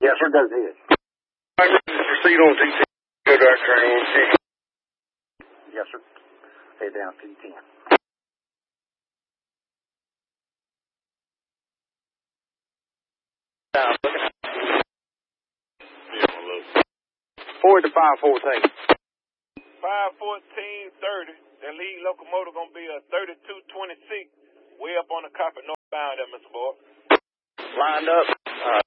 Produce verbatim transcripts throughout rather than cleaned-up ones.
Yes, sir, does it. Proceed on T ten. Go dark train. Yes, sir. Head down T ten. Down, looking at yeah, forward to five fourteen. five fourteen thirty. That lead locomotive gonna be a thirty-two twenty-six. Way up on the carpet northbound there, Mister Boyd. Lined up. Uh,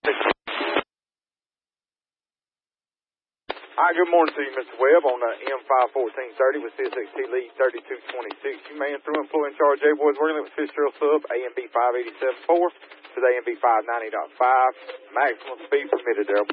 All right, good morning to you, Mister Webb, on uh, M five fourteen thirty with C S X T lead thirty-two twenty-six. You man through employee in charge A-Boys working with Fitzgerald sub A M B five eighty-seven point four to the A M B five ninety point five. Maximum speed permitted there.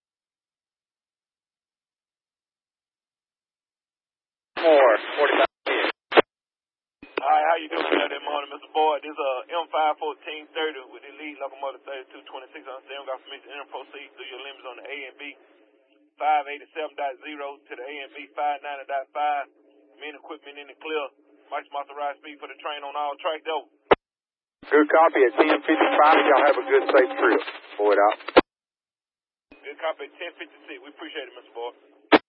More, forty-five. All right, how you doing that morning, Mister Boyd? This is uh, M five fourteen thirty with the lead locomotive thirty-two twenty-six. I understand we got permission to enter proceed through your limits on the A M B five eighty-seven point zero to the A M B five ninety point five. Main equipment in the clear. Maximum authorized speed for the train on all tracks though. Good copy at ten fifty-five. Y'all have a good, safe trip. Boyd out. Good copy at ten fifty-six. We appreciate it, Mister Boyd.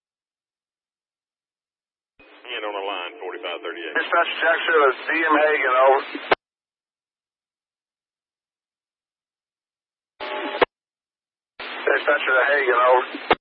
And on the line, forty-five thirty-eight. Dispatch Jacksonville, C M Hagan, over. Dispatcher to Hagan, over.